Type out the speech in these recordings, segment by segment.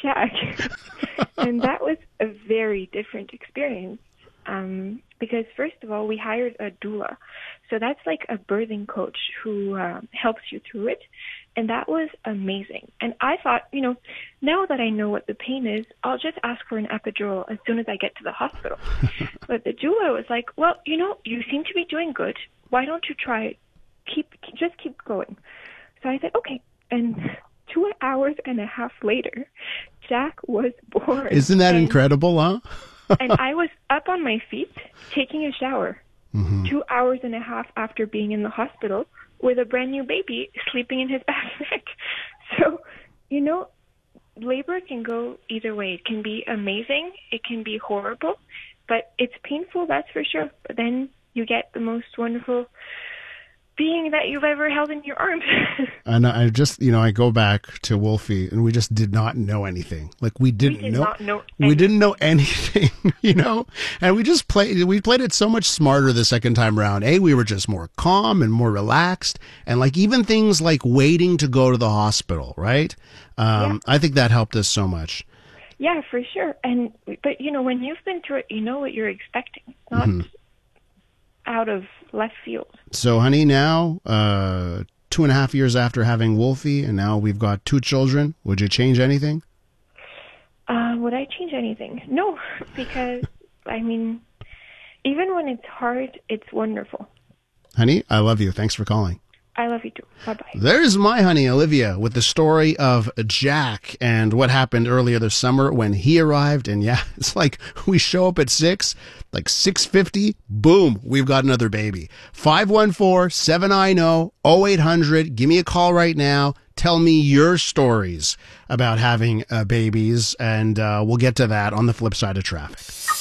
Jack. And that was a very different experience. Because first of all, we hired a doula. So that's like a birthing coach who helps you through it. And that was amazing. And I thought, now that I know what the pain is, I'll just ask for an epidural as soon as I get to the hospital. But the doula was like, well, you seem to be doing good. Why don't you try it? Just keep going. So I said, okay. And 2 hours and a half later, Jack was born. Isn't that incredible, huh? And I was up on my feet taking a shower 2 hours and a half after being in the hospital with a brand new baby sleeping in his back. So, labor can go either way. It can be amazing. It can be horrible. But it's painful, that's for sure. But then you get the most wonderful being that you've ever held in your arms. And I just, I go back to Wolfie, and we just did not know anything. Like we didn't know anything, and we played it so much smarter the second time around. We were just more calm and more relaxed. And like even things like waiting to go to the hospital, right? I think that helped us so much. Yeah, for sure. But when you've been through it, you know what you're expecting. It's not out of left field. So, honey, now 2.5 years after having Wolfie, and now we've got 2 children, would you change anything? Would I change anything? No, because, even when it's hard, it's wonderful. Honey, I love you. Thanks for calling. I love you too. Bye-bye. There's my honey, Olivia, with the story of Jack and what happened earlier this summer when he arrived. And yeah, it's like we show up at 6, like 6:50, boom, we've got another baby. 514-790-0800. Give me a call right now. Tell me your stories about having babies, and we'll get to that on the flip side of traffic.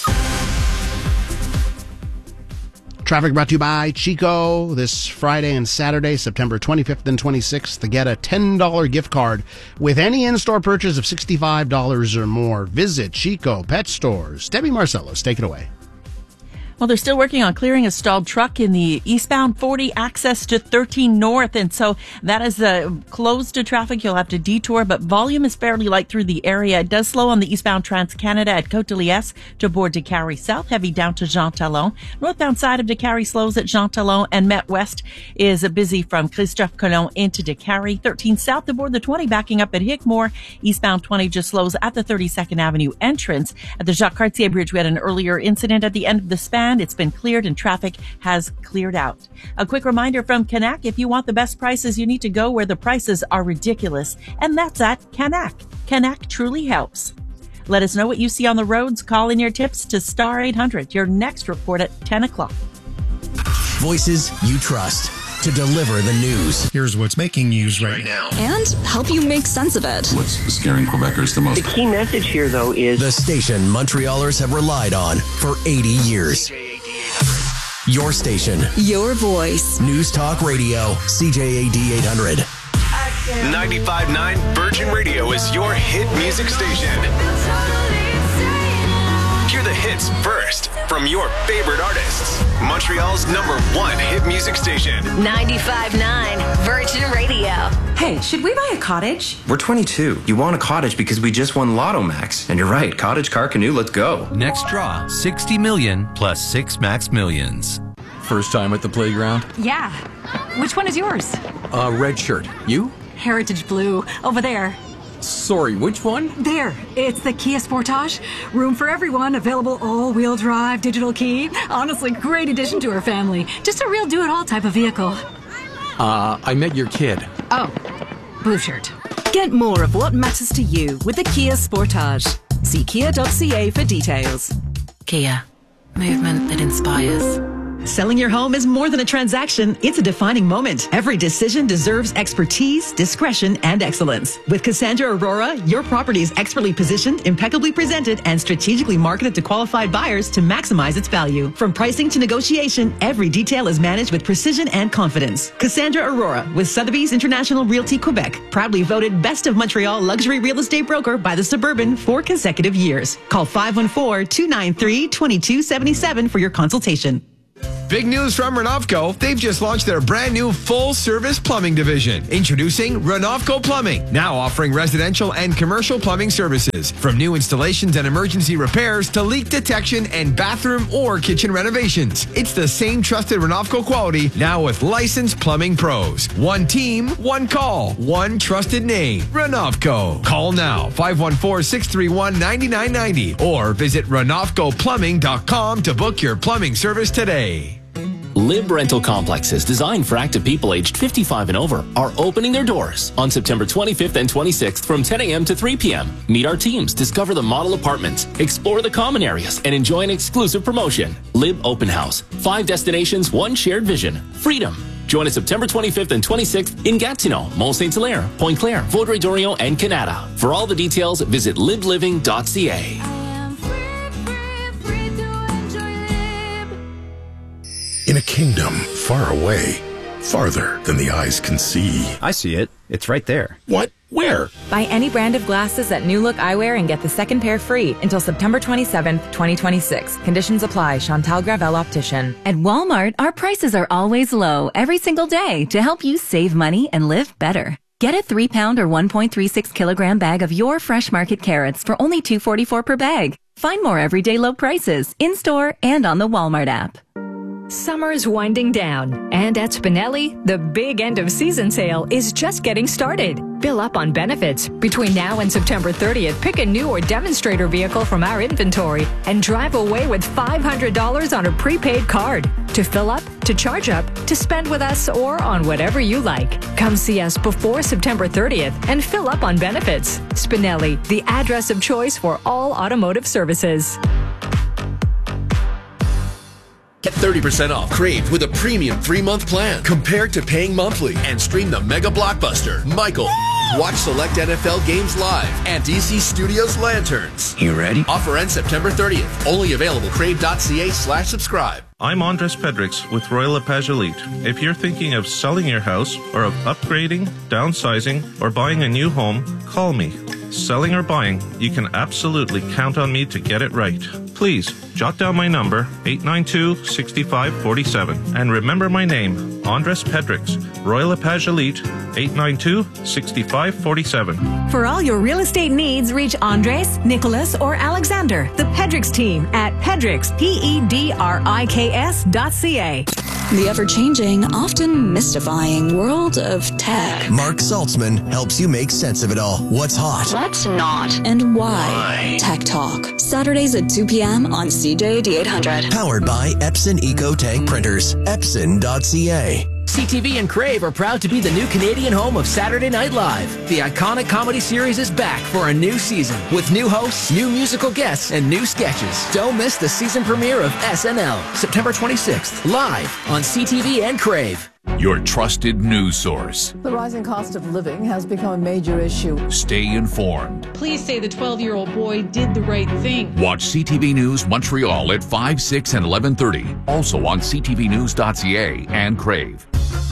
Traffic brought to you by Chico this Friday and Saturday, September 25th and 26th, to get a $10 gift card with any in-store purchase of $65 or more. Visit Chico Pet Stores. Debbie Marcellos, take it away. Well, they're still working on clearing a stalled truck in the eastbound 40 access to 13 North. And so that is closed to traffic. You'll have to detour, but volume is fairly light through the area. It does slow on the eastbound Trans-Canada at Côte-de-Liesse to board Décarie South, heavy down to Jean Talon. Northbound side of Décarie slows at Jean Talon, and Met West is busy from Christophe Colomb into Décarie. 13 South to board the 20, backing up at Hickmore. Eastbound 20 just slows at the 32nd Avenue entrance. At the Jacques Cartier Bridge, we had an earlier incident at the end of the span. It's been cleared and traffic has cleared out. A quick reminder from Canac, if you want the best prices, you need to go where the prices are ridiculous. And that's at Canac. Canac truly helps. Let us know what you see on the roads. Call in your tips to Star 800. Your next report at 10 o'clock. Voices you trust to deliver the news. Here's what's making news right now. And help you make sense of it. What's scaring Quebecers the most? The key message here, though, is the station Montrealers have relied on for 80 years. Your station. Your voice. News Talk Radio. CJAD 800. 95.9 Virgin Radio is your hit music station. Hear the hits first from your favorite artists. Montreal's #1 hit music station. 95.9 Virgin Radio. Hey, should we buy a cottage? We're 22. You want a cottage because we just won Lotto Max. And you're right, cottage, car, canoe, let's go. Next draw, 60 million plus 6 max millions. First time at the playground? Yeah. Which one is yours? Red shirt. You? Heritage blue. Over there. Sorry, which one? There. It's the Kia Sportage. Room for everyone. Available all-wheel drive, digital key. Honestly, great addition to our family. Just a real do-it-all type of vehicle. I met your kid. Oh, blue shirt. Get more of what matters to you with the Kia Sportage. See kia.ca for details. Kia. Movement that inspires. Selling your home is more than a transaction. It's a defining moment. Every decision deserves expertise, discretion, and excellence. With Cassandra Aurora, your property is expertly positioned, impeccably presented, and strategically marketed to qualified buyers to maximize its value. From pricing to negotiation, every detail is managed with precision and confidence. Cassandra Aurora with Sotheby's International Realty Quebec, proudly voted Best of Montreal Luxury Real Estate Broker by The Suburban 4 consecutive years. Call 514-293-2277 for your consultation. Big news from Renovco. They've just launched their brand new full-service plumbing division. Introducing Renovco Plumbing, now offering residential and commercial plumbing services. From new installations and emergency repairs to leak detection and bathroom or kitchen renovations. It's the same trusted Renovco quality, now with licensed plumbing pros. One team, one call, one trusted name. Renovco. Call now, 514-631-9990 or visit renovcoplumbing.com to book your plumbing service today. Lib Rental Complexes, designed for active people aged 55 and over, are opening their doors on September 25th and 26th from 10 a.m. to 3 p.m. Meet our teams, discover the model apartments, explore the common areas, and enjoy an exclusive promotion. Lib Open House. 5 destinations, 1 shared vision. Freedom. Join us September 25th and 26th in Gatineau, Mont Saint-Hilaire, Pointe-Claire, Vaudreuil-Dorion, and Canada. For all the details, visit libliving.ca. In a kingdom far away, farther than the eyes can see. I see it. It's right there. What? Where? Buy any brand of glasses at New Look Eyewear and get the second pair free until September 27th, 2026. Conditions apply. Chantal Gravel Optician. At Walmart, our prices are always low every single day to help you save money and live better. Get a 3-pound or 1.36 kilogram bag of your Fresh Market carrots for only $2.44 per bag. Find more everyday low prices in-store and on the Walmart app. Summer's winding down, and at Spinelli, the big end-of-season sale is just getting started. Fill up on benefits. Between now and September 30th, pick a new or demonstrator vehicle from our inventory and drive away with $500 on a prepaid card. To fill up, to charge up, to spend with us, or on whatever you like. Come see us before September 30th and fill up on benefits. Spinelli, the address of choice for all automotive services. Get 30% off Crave with a premium 3-month plan compared to paying monthly and stream the mega blockbuster, Michael. Watch select NFL games live and DC Studios Lanterns. You ready? Offer ends September 30th. Only available crave.ca/subscribe. I'm Andres Pedrix with Royal LePage Elite. If you're thinking of selling your house or of upgrading, downsizing, or buying a new home, call me. Selling or buying, you can absolutely count on me to get it right. Please, jot down my number, 892-6547. And remember my name, Andres Pedrix, Royal LePage Elite, 892-6547. For all your real estate needs, reach Andres, Nicholas, or Alexander, the Pedrix team at Pedrix, PEDRIKS.ca. The ever-changing, often mystifying world of tech. Mark Saltzman helps you make sense of it all. What's hot? What's not? And why? Tech Talk. Saturdays at 2 p.m. on CJAD 800. Powered by Epson EcoTank Printers. Epson.ca. CTV and Crave are proud to be the new Canadian home of Saturday Night Live. The iconic comedy series is back for a new season with new hosts, new musical guests, and new sketches. Don't miss the season premiere of SNL, September 26th, live on CTV and Crave. Your trusted news source. The rising cost of living has become a major issue. Stay informed. Please say the 12-year-old boy did the right thing. Watch CTV News Montreal at 5, 6, and 11:30. Also on ctvnews.ca and Crave.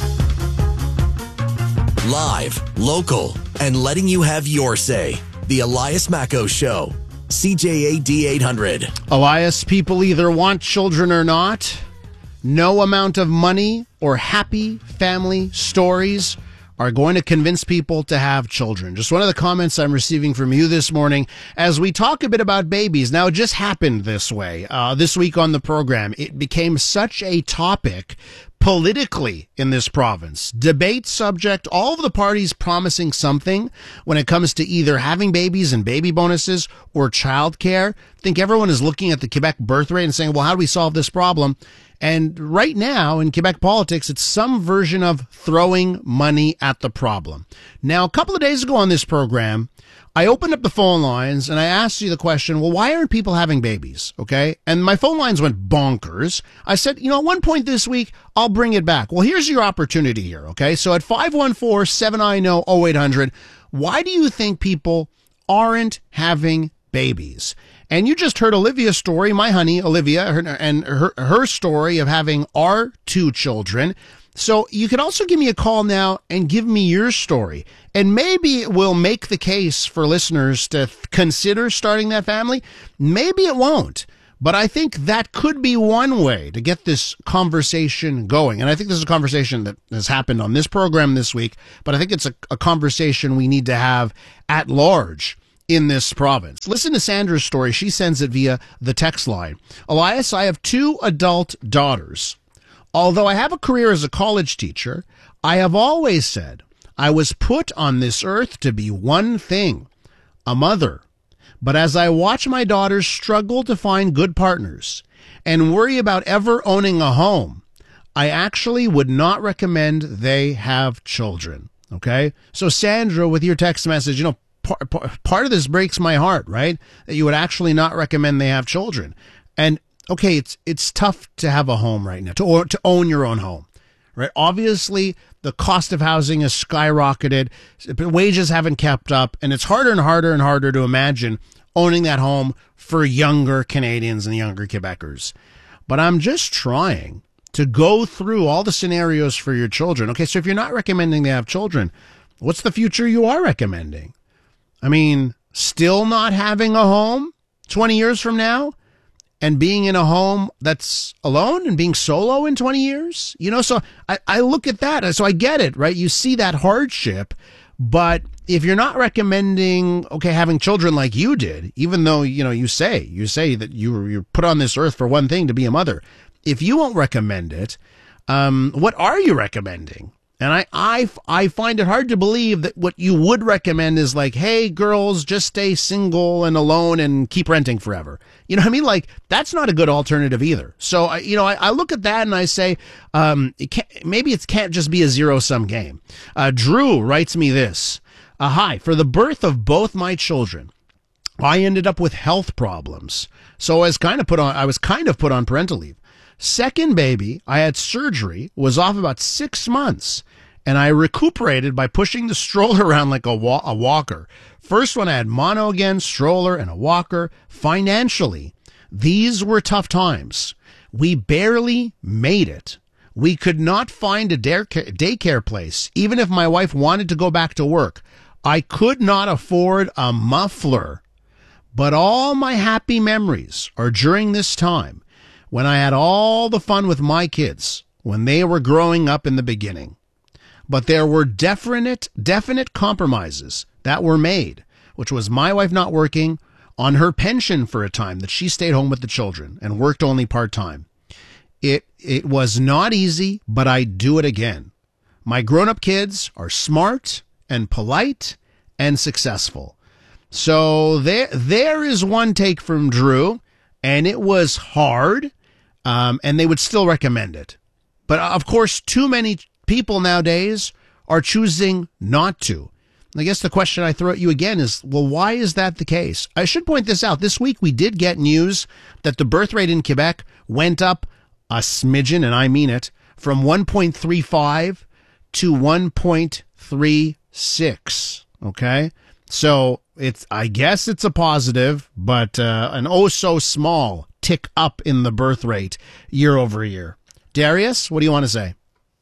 Live, local, and letting you have your say. The Elias Macco Show. CJAD 800. Elias, people either want children or not. No amount of money or happy family stories are going to convince people to have children. Just one of the comments I'm receiving from you this morning as we talk a bit about babies. Now, it just happened this way. This week on the program, it became such a topic politically in this province. Debate subject, all of the parties promising something when it comes to either having babies and baby bonuses or childcare. I think everyone is looking at the Quebec birth rate and saying, well, how do we solve this problem? And right now in Quebec politics, it's some version of throwing money at the problem. Now, a couple of days ago on this program, I opened up the phone lines and I asked you the question, well, why aren't people having babies? Okay. And my phone lines went bonkers. I said, at one point this week, I'll bring it back. Well, here's your opportunity here. Okay. So at 514-790-0800, why do you think people aren't having babies? And you just heard Olivia's story, my honey, Olivia, her story of having our 2 children. So you could also give me a call now and give me your story. And maybe it will make the case for listeners to consider starting that family. Maybe it won't. But I think that could be one way to get this conversation going. And I think this is a conversation that has happened on this program this week, but I think it's a conversation we need to have at large in this province. Listen to Sandra's story. She sends it via the text line. Elias, I have 2 adult daughters. Although I have a career as a college teacher, I have always said I was put on this earth to be one thing, a mother. But as I watch my daughters struggle to find good partners and worry about ever owning a home, I actually would not recommend they have children. Okay? So Sandra, with your text message, part of this breaks my heart, right? That you would actually not recommend they have children. And okay, it's tough to have a home right now, to own your own home, right? Obviously, the cost of housing has skyrocketed, wages haven't kept up, and it's harder and harder and harder to imagine owning that home for younger Canadians and younger Quebecers. But I'm just trying to go through all the scenarios for your children. Okay, so if you're not recommending they have children, what's the future you are recommending? I mean, still not having a home 20 years from now? And being in a home that's alone and being solo in 20 years, so I look at that. So I get it, right? You see that hardship, but if you're not recommending, having children like you did, even though, you say that you're put on this earth for one thing, to be a mother. If you won't recommend it, what are you recommending? And I find it hard to believe that what you would recommend is like, hey, girls, just stay single and alone and keep renting forever. You know what I mean? Like, that's not a good alternative either. So, I look at that and I say, maybe it can't just be a zero-sum game. Drew writes me this. Hi, for the birth of both my children, I ended up with health problems. So I was kind of put on parental leave. Second baby, I had surgery, was off about 6 months, and I recuperated by pushing the stroller around like a walker. First one, I had mono again, stroller, and a walker. Financially, these were tough times. We barely made it. We could not find a daycare place, even if my wife wanted to go back to work. I could not afford a muffler. But all my happy memories are during this time, when I had all the fun with my kids, when they were growing up in the beginning. But there were definite compromises that were made, which was my wife not working, on her pension for a time that she stayed home with the children and worked only part-time. It was not easy, but I'd do it again. My grown-up kids are smart and polite and successful. So there is one take from Drew, and it was hard. And they would still recommend it. But of course, too many people nowadays are choosing not to. I guess the question I throw at you again is, well, why is that the case? I should point this out. This week we did get news that the birth rate in Quebec went up a smidgen, and I mean it, from 1.35 to 1.36. Okay? So I guess it's a positive, but an so small tick up in the birth rate year over year. Darius, what do you want to say?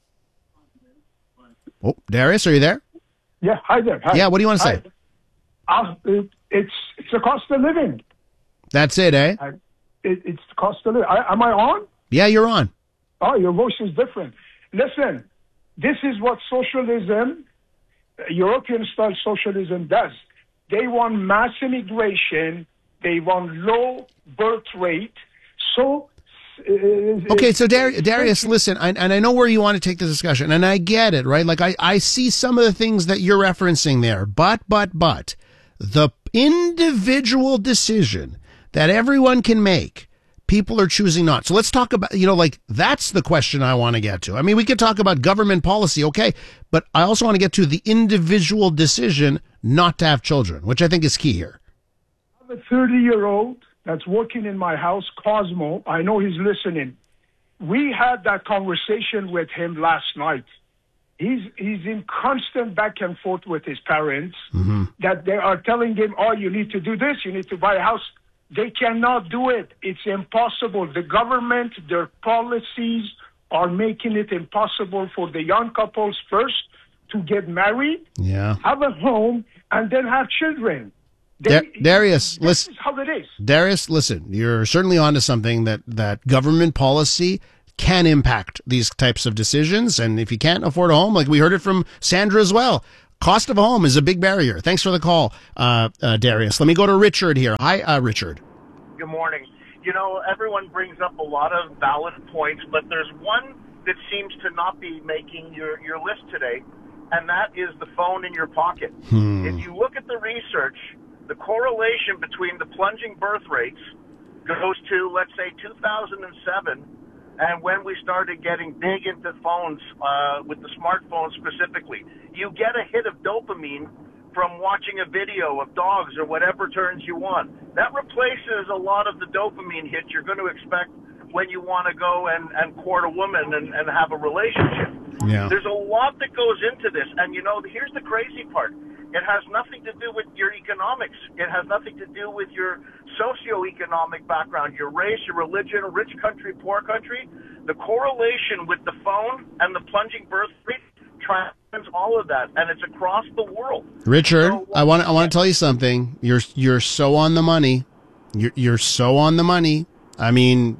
Oh, Darius, are you there? Yeah, hi there. Hi. Yeah, what do you want to say? It's the cost of living. That's it, eh? It's the cost of living. Am I on? Yeah, you're on. Oh, your voice is different. Listen, this is what socialism, European-style socialism does. They want mass immigration. They want low birth rate. So, okay, so Darius, listen, and I know where you want to take the discussion, and I get it, right? Like, I see some of the things that you're referencing there, but, the individual decision that everyone can make, people are choosing not. So let's talk about, that's the question I want to get to. I mean, we could talk about government policy, okay, but I also want to get to the individual decision not to have children, which I think is key here. I have a 30-year-old that's working in my house, Cosmo. I know he's listening. We had that conversation with him last night. He's in constant back and forth with his parents that they are telling him, oh, you need to do this, you need to buy a house. They cannot do it. It's impossible. The government, their policies are making it impossible for the young couples first to get married, have a home, and then have children. Darius, listen. This is how it case. Darius, listen, you're certainly onto something that government policy can impact these types of decisions. And if you can't afford a home, like we heard it from Sandra as well, cost of a home is a big barrier. Thanks for the call, Darius. Let me go to Richard here. Hi, Richard. Good morning. You know, everyone brings up a lot of valid points, but there's one that seems to not be making your list today, and that is the phone in your pocket. If you look at the research, the correlation between the plunging birth rates goes to, let's say, 2007, and when we started getting big into phones, with the smartphones specifically. You get a hit of dopamine from watching a video of dogs or whatever turns you on. That replaces a lot of the dopamine hit you're going to expect when you want to go and court a woman and have a relationship. Yeah. There's a lot that goes into this. And, you know, here's the crazy part. It has nothing to do with your economics. It has nothing to do with your socioeconomic background, your race, your religion, rich country, poor country. The correlation with the phone and the plunging birth rate transcends all of that, and it's across the world. Richard, so, I want to tell you something. You're so on the money. You're so on the money. I mean,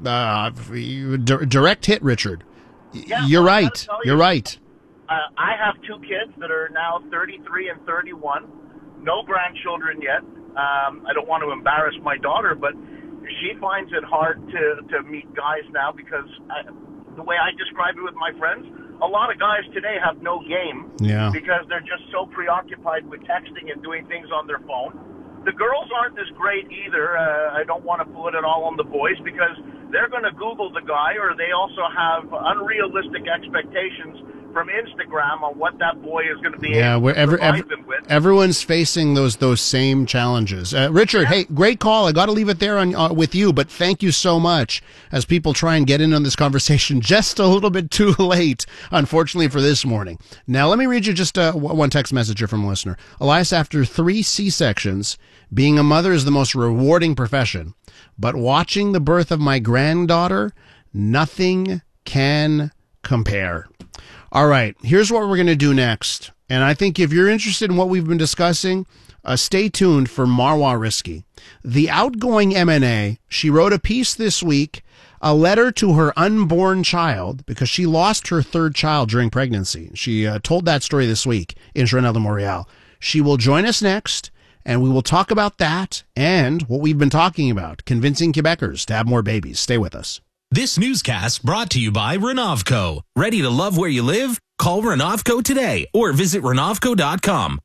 direct hit, Richard. Yeah, you're right. You're right. I have two kids that are now 33 and 31. No grandchildren yet. I don't want to embarrass my daughter, but she finds it hard to meet guys now because the way I describe it with my friends, a lot of guys today have no game because they're just so preoccupied with texting and doing things on their phone. The girls aren't as great either. I don't want to put it all on the boys because they're going to Google the guy, or they also have unrealistic expectations from Instagram on what that boy is going to be able to provide them with. Everyone's facing those same challenges. Richard, hey, great call. I got to leave it there with you, but thank you so much as people try and get in on this conversation just a little bit too late, unfortunately, for this morning. Now, let me read you just one text message here from a listener. Elias, after 3 C-sections, being a mother is the most rewarding profession, but watching the birth of my granddaughter, nothing can compare. All right, here's what we're going to do next. And I think if you're interested in what we've been discussing, stay tuned for Marwa Risky. The outgoing MNA, she wrote a piece this week, a letter to her unborn child, because she lost her 3rd child during pregnancy. She told that story this week in Journal de Montréal. She will join us next, and we will talk about that and what we've been talking about, convincing Quebecers to have more babies. Stay with us. This newscast brought to you by Renovco. Ready to love where you live? Call Renovco today or visit Renovco.com.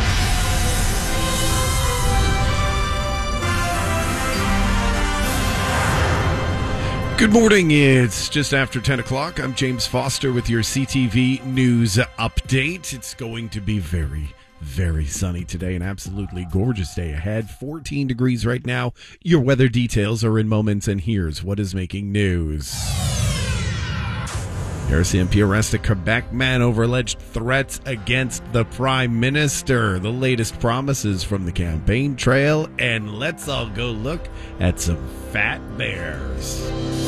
Good morning. It's just after 10 o'clock. I'm James Foster with your CTV News Update. It's going to be very sunny today. An absolutely gorgeous day ahead. 14 degrees right now. Your weather details are in moments, and here's what is making news. RCMP arrests a Quebec man over alleged threats against the Prime Minister. The latest promises from the campaign trail, and let's all go look at some fat bears.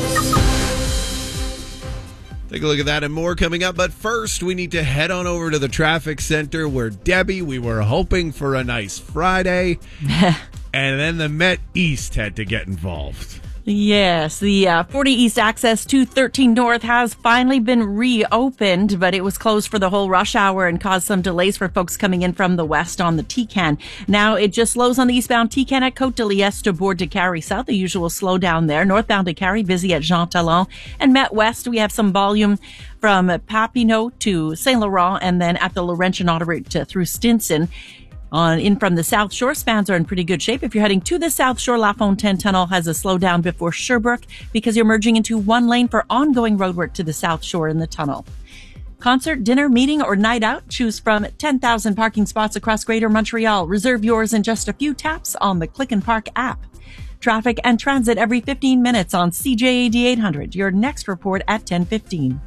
Take a look at that and more coming up. But first, we need to head on over to the traffic center where, Debbie, we were hoping for a nice Friday. And then the Met East had to get involved. Yes, the 40 East access to 13 North has finally been reopened, but it was closed for the whole rush hour and caused some delays for folks coming in from the west on the TCAN. Now it just slows on the eastbound TCAN at Côte de Liesse to Bourg de Carry South, the usual slowdown there. Northbound to Carry, busy at Jean Talon. And Met West, we have some volume from Papineau to Saint Laurent, and then at the Laurentian Autoroute through Stinson. In from the South Shore, spans are in pretty good shape. If you're heading to the South Shore, La Fontaine Tunnel has a slowdown before Sherbrooke because you're merging into one lane for ongoing roadwork to the South Shore in the tunnel. Concert, dinner, meeting, or night out, choose from 10,000 parking spots across Greater Montreal. Reserve yours in just a few taps on the Click and Park app. Traffic and transit every 15 minutes on CJAD 800. Your next report at 10:15.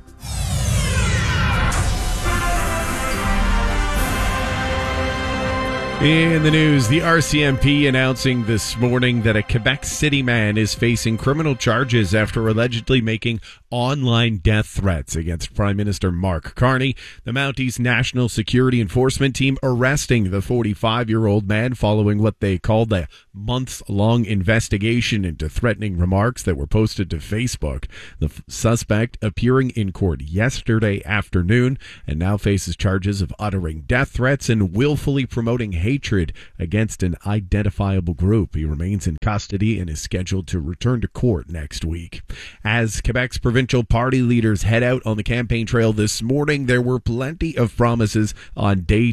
In the news, the RCMP announcing this morning that a Quebec City man is facing criminal charges after allegedly making online death threats against Prime Minister Mark Carney. The Mounties National Security Enforcement Team arresting the 45-year-old man following what they called a months-long investigation into threatening remarks that were posted to Facebook. The suspect appearing in court yesterday afternoon and now faces charges of uttering death threats and willfully promoting hatred against an identifiable group. He remains in custody and is scheduled to return to court next week. As Quebec's provincial party leaders head out on the campaign trail this morning, there were plenty of promises on day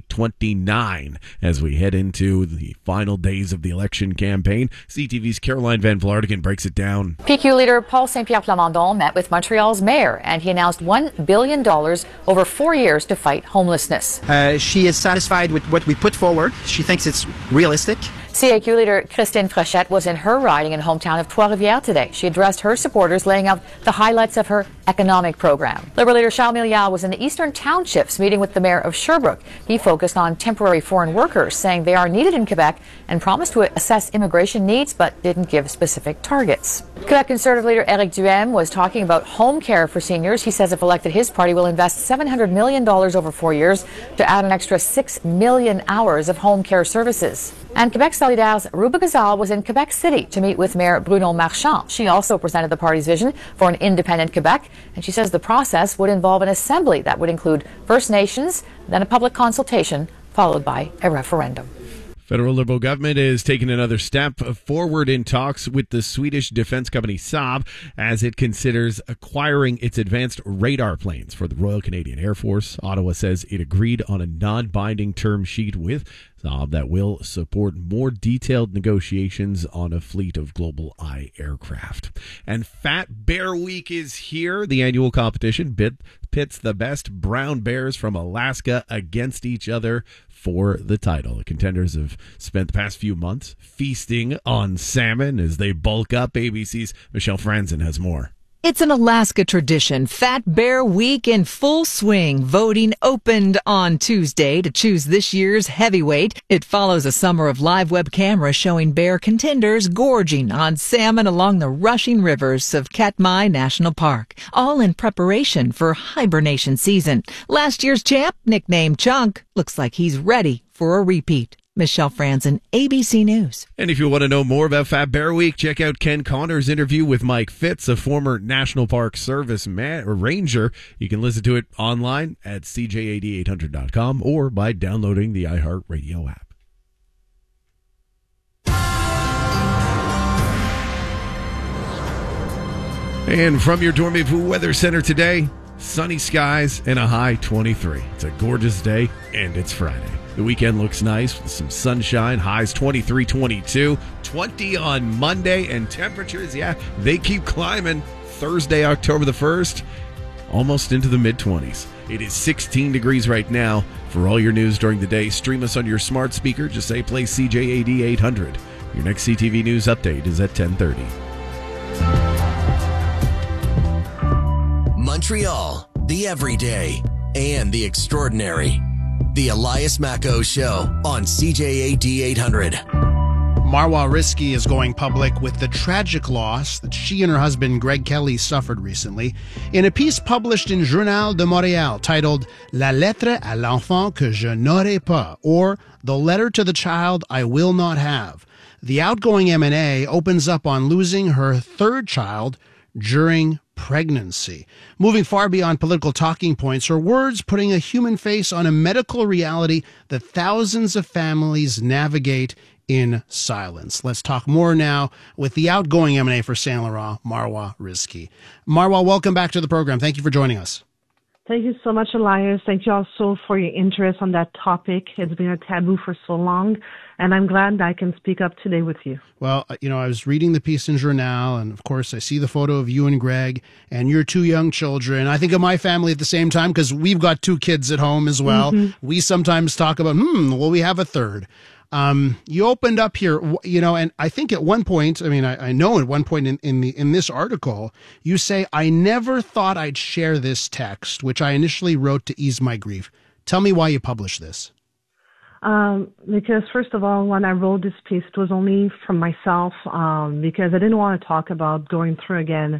29 as we head into the final days of the election campaign. CTV's Caroline Van Vlaardingen breaks it down. PQ leader Paul Saint-Pierre Plamondon met with Montreal's mayor, and he announced $1 billion over 4 years to fight homelessness. She is satisfied with what we put forward. She thinks it's realistic. CAQ leader Christine Frechette was in her riding and hometown of Trois-Rivières today. She addressed her supporters, laying out the highlights of her economic program. Liberal leader Charles Milliard was in the Eastern Townships meeting with the mayor of Sherbrooke. He focused on temporary foreign workers, saying they are needed in Quebec, and promised to assess immigration needs but didn't give specific targets. Quebec Conservative leader Éric Duhaime was talking about home care for seniors. He says if elected, his party will invest $700 million over 4 years to add an extra 6 million hours of home care services. And Quebec Solidaire's Ruba Gazal was in Quebec City to meet with Mayor Bruno Marchand. She also presented the party's vision for an independent Quebec, and she says the process would involve an assembly that would include First Nations, then a public consultation, followed by a referendum. Federal Liberal government is taking another step forward in talks with the Swedish defense company Saab as it considers acquiring its advanced radar planes for the Royal Canadian Air Force. Ottawa says it agreed on a non-binding term sheet with Saab that will support more detailed negotiations on a fleet of Global Eye aircraft. And Fat Bear Week is here. The annual competition pits the best brown bears from Alaska against each other for the title. The contenders have spent the past few months feasting on salmon as they bulk up. ABC's Michelle Franzen has more. It's an Alaska tradition. Fat Bear Week in full swing. Voting opened on Tuesday to choose this year's heavyweight. It follows a summer of live web cameras showing bear contenders gorging on salmon along the rushing rivers of Katmai National Park, all in preparation for hibernation season. Last year's champ, nicknamed Chunk, looks like he's ready for a repeat. Michelle Franzen, ABC News. And if you want to know more about Fat Bear Week, check out Ken Connor's interview with Mike Fitz, a former National Park Service ranger. You can listen to it online at CJAD800.com or by downloading the iHeartRadio app. And from your Dormez-vous Weather Center today, sunny skies and a high 23. It's a gorgeous day, and it's Friday. The weekend looks nice with some sunshine, highs 23, 22, 20 on Monday, and temperatures, they keep climbing. Thursday, October the 1st, almost into the mid-20s. It is 16 degrees right now. For all your news during the day, stream us on your smart speaker. Just say play CJAD 800. Your next CTV News update is at 10:30. Montreal, the everyday and the extraordinary. The Elias Macco Show on CJAD 800. Marwa Risky is going public with the tragic loss that she and her husband Greg Kelly suffered recently in a piece published in Journal de Montréal titled La lettre à l'enfant que je n'aurai pas, or The Letter to the Child I Will Not Have. The outgoing M&A opens up on losing her third child during pregnancy. Moving far beyond political talking points, her words putting a human face on a medical reality that thousands of families navigate in silence. Let's talk more now with the outgoing M&A for Saint Laurent, Marwa Risky. Marwa, welcome back to the program. Thank you for joining us. Thank you so much, Elias. Thank you also for your interest on that topic. It's been a taboo for so long, and I'm glad I can speak up today with you. Well, I was reading the piece in Journal, and of course I see the photo of you and Greg and your two young children. I think of my family at the same time because we've got two kids at home as well. Mm-hmm. We sometimes talk about, will we have a third? You opened up here, and I think at one point, I know at one point in this article, you say, I never thought I'd share this text, which I initially wrote to ease my grief. Tell me why you published this. Because first of all, when I wrote this piece, it was only from myself, because I didn't want to talk about going through again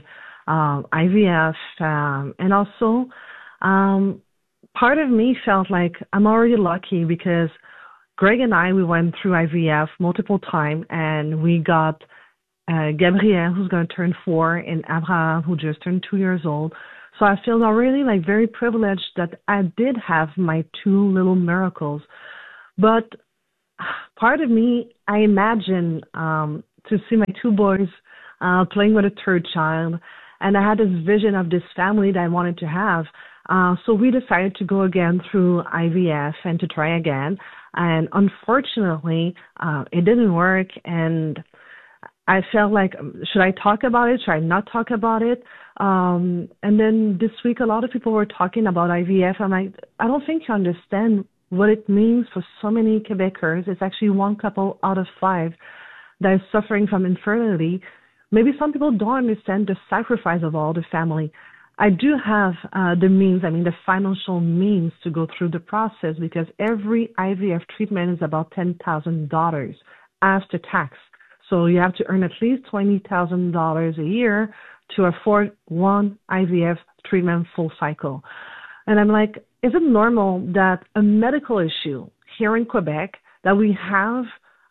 IVF, and also part of me felt like I'm already lucky because Greg and I, we went through IVF multiple times, and we got Gabrielle, who's going to turn 4, and Abraham, who just turned 2 years old. So I feel already like very privileged that I did have my 2 little miracles. But part of me, I imagine to see my 2 boys playing with a 3rd child, and I had this vision of this family that I wanted to have. So we decided to go again through IVF and to try again. And unfortunately, it didn't work. And I felt like, should I talk about it? Should I not talk about it? And then this week, a lot of people were talking about IVF. I'm like, I don't think you understand what it means for so many Quebecers. It's actually 1 couple out of 5 that is suffering from infertility. Maybe some people don't understand the sacrifice of all the family. I do have the financial means to go through the process because every IVF treatment is about $10,000 after tax. So you have to earn at least $20,000 a year to afford 1 IVF treatment full cycle. And I'm like, is it normal that a medical issue here in Quebec that we have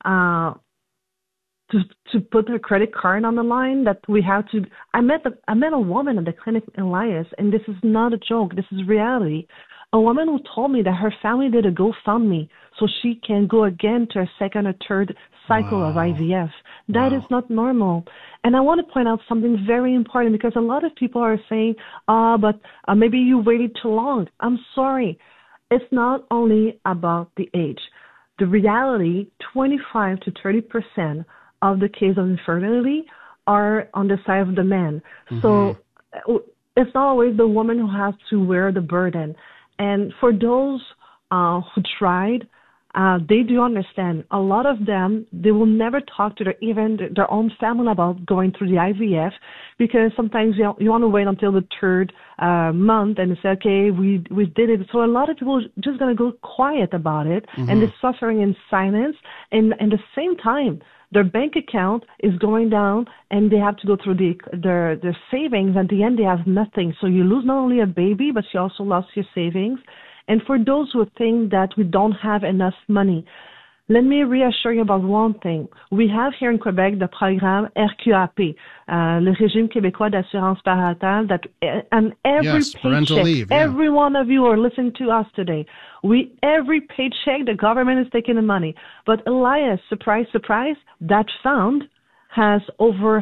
to put a credit card on the line, that we have to... I met a woman at the clinic in Elias, and this is not a joke, this is reality. A woman who told me that her family did a GoFundMe so she can go again to a 2nd or 3rd cycle of IVF. That is not normal. And I want to point out something very important because a lot of people are saying, but maybe you waited too long. I'm sorry. It's not only about the age. The reality, 25 to 30% of the case of infertility are on the side of the man. Mm-hmm. So it's not always the woman who has to wear the burden. And for those who tried, they do understand. A lot of them, they will never talk to even their own family about going through the IVF because sometimes you want to wait until the 3rd month and say, okay, we did it. So a lot of people are just going to go quiet about it, mm-hmm. and they're suffering in silence. And at the same time, their bank account is going down and they have to go through their savings. At the end, they have nothing. So you lose not only a baby, but you also lost your savings. And for those who think that we don't have enough money, let me reassure you about one thing. We have here in Quebec the programme RQAP, le Régime Québécois d'Assurance Parentale, that and every paycheck, leave, every one of you are listening to us today. Every paycheck, the government is taking the money. But Elias, surprise, surprise, that fund has over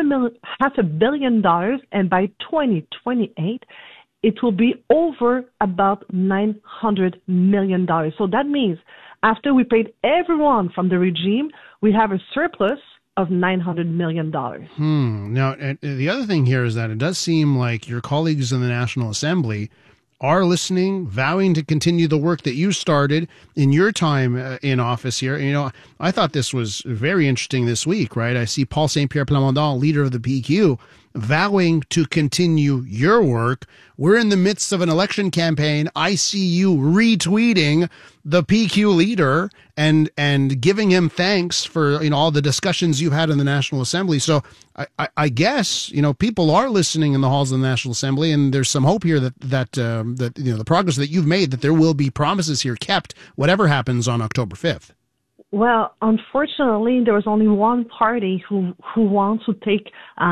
$500 million, and by 2028, it will be over about $900 million. So that means after we paid everyone from the regime, we have a surplus of $900 million. Now, the other thing here is that it does seem like your colleagues in the National Assembly are listening, vowing to continue the work that you started in your time in office here. You know, I thought this was very interesting this week, right? I see Paul Saint-Pierre Plamondon, leader of the PQ, vowing to continue your work. We're in the midst of an election campaign. I see you retweeting the PQ leader and giving him thanks for, you know, all the discussions you've had in the National Assembly. So I guess, you know, people are listening in the halls of the National Assembly, and there's some hope here that you know, the progress that you've made, that there will be promises here kept, whatever happens on October 5th. Well, unfortunately, there was only one party who wants to take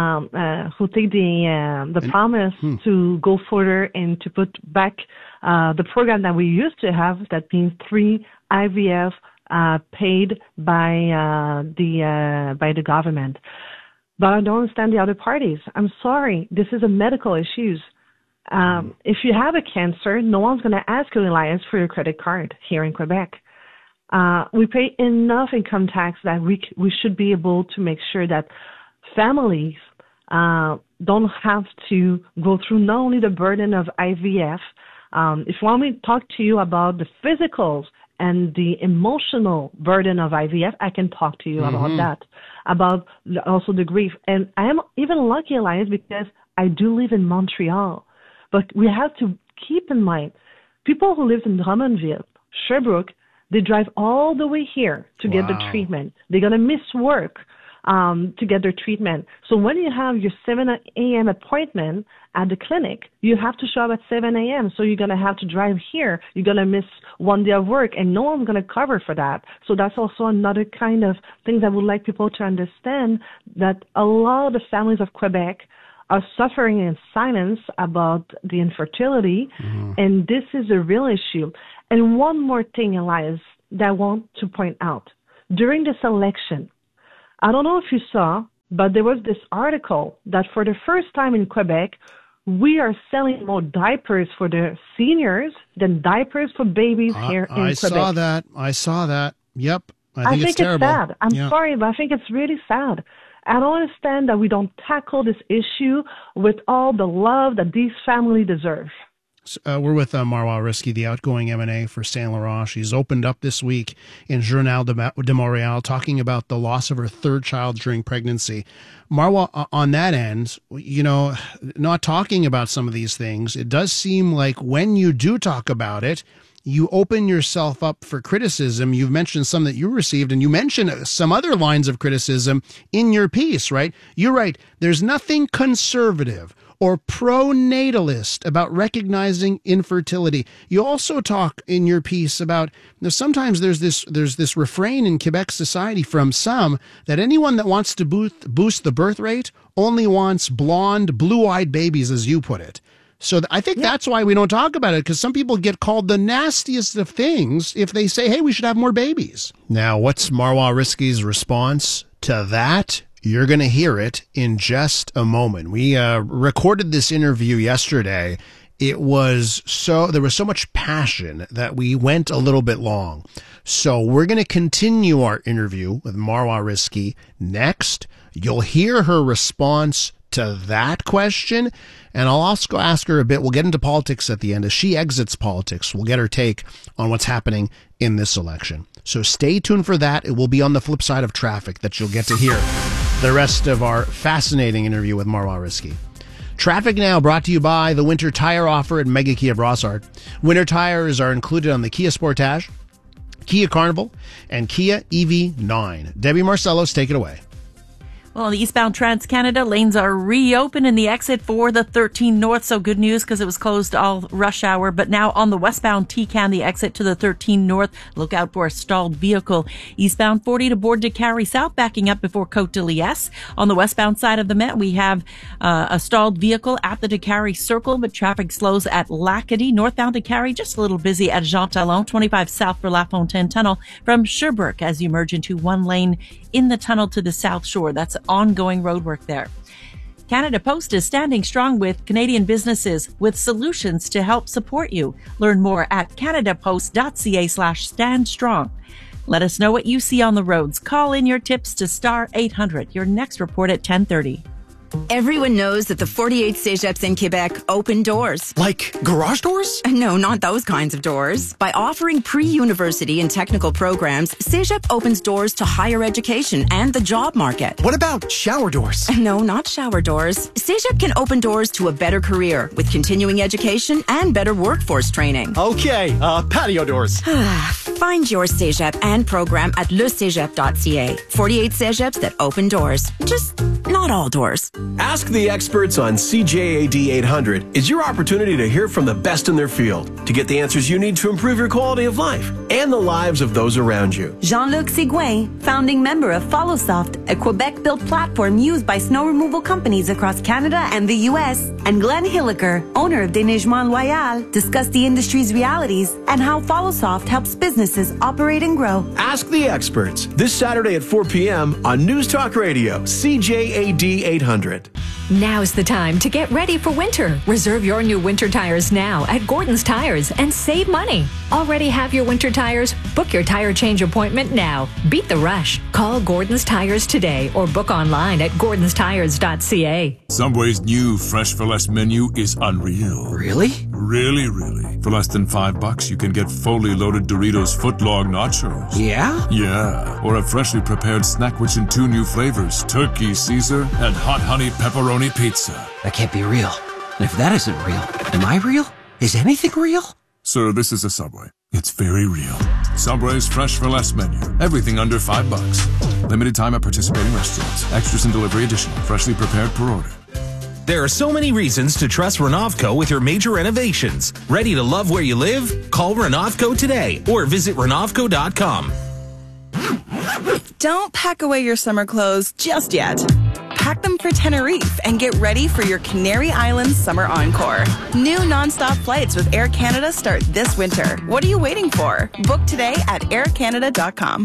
the promise to go further and to put back the program that we used to have. That means 3 IVF paid by the government. But I don't understand the other parties. I'm sorry, this is a medical issue. If you have a cancer, no one's going to ask you, Elias, for your credit card here in Quebec. We pay enough income tax that we should be able to make sure that families don't have to go through not only the burden of IVF. If you want me to talk to you about the physicals and the emotional burden of IVF, I can talk to you about that, about also the grief. And I am even lucky, Elias, because I do live in Montreal. But we have to keep in mind, people who live in Drummondville, Sherbrooke, they drive all the way here to get the treatment. They're going to miss work. to get their treatment. So when you have your 7 a.m. appointment at the clinic, you have to show up at 7 a.m. So you're going to have to drive here. You're going to miss one day of work, and no one's going to cover for that. So that's also another kind of thing that I would like people to understand, that a lot of the families of Quebec are suffering in silence about the infertility, and this is a real issue. And one more thing, Elias, that I want to point out. During this election, I don't know if you saw, but there was this article that for the first time in Quebec, we are selling more diapers for the seniors than diapers for babies here in Quebec. I saw that. Yep. I think it's terrible. It's sad. I'm sorry, but I think it's really sad. I don't understand that we don't tackle this issue with all the love that these families deserve. We're with Marois Risky, the outgoing M&A for Saint Laurent. She's opened up this week in Journal de Montréal talking about the loss of her third child during pregnancy. Marois, on that end, not talking about some of these things, it does seem like when you do talk about it, you open yourself up for criticism. You've mentioned some that you received, and you mentioned some other lines of criticism in your piece, right? You're right. There's nothing conservative or pro-natalist about recognizing infertility. You also talk in your piece about, sometimes there's this refrain in Quebec society from some that anyone that wants to boost the birth rate only wants blonde, blue-eyed babies, as you put it. So I think that's why we don't talk about it, because some people get called the nastiest of things if they say, hey, we should have more babies. Now, what's Marois Risky's response to that? You're going to hear it in just a moment. We recorded this interview yesterday. There was so much passion that we went a little bit long. So we're going to continue our interview with Marois Risky next. You'll hear her response to that question, and I'll also ask her a bit. We'll get into politics at the end. As she exits politics, we'll get her take on what's happening in this election. So stay tuned for that. It will be on the flip side of traffic that you'll get to hear the rest of our fascinating interview with Marois Risky. Traffic now brought to you by the winter tire offer at Mega Kia Brossard. Winter tires are included on the Kia Sportage, Kia Carnival, and Kia EV9. Debbie Marcellos, take it away. Well, the eastbound Trans-Canada lanes are reopened in the exit for the 13 North, so good news because it was closed all rush hour. But now on the westbound TCAN, the exit to the 13 North, look out for a stalled vehicle. Eastbound 40 to Board de Carry South, backing up before Côte de Liesse. On the westbound side of the Met, we have a stalled vehicle at the de Carry Circle, but traffic slows at Lacadie. Northbound de Carry, just a little busy at Jean Talon, 25 south for La Fontaine Tunnel from Sherbrooke as you merge into one lane in the tunnel to the South Shore. That's ongoing road work there. Canada Post is standing strong with Canadian businesses with solutions to help support you. Learn more at canadapost.ca/standstrong. Let us know what you see on the roads. Call in your tips to star 800. Your next report at 10:30. Everyone knows that the 48 cégeps in Quebec open doors. Like garage doors? No, not those kinds of doors. By offering pre-university and technical programs, cégep opens doors to higher education and the job market. What about shower doors? No, not shower doors. Cégep can open doors to a better career with continuing education and better workforce training. Okay, patio doors. Find your cégep and program at lecégep.ca. 48 cégeps that open doors. Just not all doors. Ask the experts on CJAD 800 is your opportunity to hear from the best in their field, to get the answers you need to improve your quality of life and the lives of those around you. Jean-Luc Sigouin, founding member of FollowSoft, a Quebec-built platform used by snow removal companies across Canada and the U.S., and Glenn Hilliker, owner of Déneigement Loyal, discuss the industry's realities and how FollowSoft helps businesses operate and grow. Ask the experts this Saturday at 4 p.m. on News Talk Radio, CJAD 800. Now's the time to get ready for winter. Reserve your new winter tires now at Gordon's Tires and save money. Already have your winter tires? Book your tire change appointment now. Beat the rush. Call Gordon's Tires today or book online at gordonstires.ca. Subway's new Fresh for Less menu is unreal. Really? Really, really. For less than $5, you can get fully loaded Doritos footlong nachos. Yeah? Yeah. Or a freshly prepared snack which in 2 new flavors, Turkey Caesar and Hot Honey Pepperoni Pizza. That can't be real. And if that isn't real, am I real? Is anything real? Sir, this is a Subway. It's very real. Subway's Fresh for Less menu. Everything under $5. Limited time at participating restaurants. Extras and delivery additional. Freshly prepared per order. There are so many reasons to trust Renovco with your major renovations. Ready to love where you live? Call Renovco today or visit Renovco.com. Don't pack away your summer clothes just yet. Pack them for Tenerife and get ready for your Canary Islands Summer Encore. New nonstop flights with Air Canada start this winter. What are you waiting for? Book today at aircanada.com.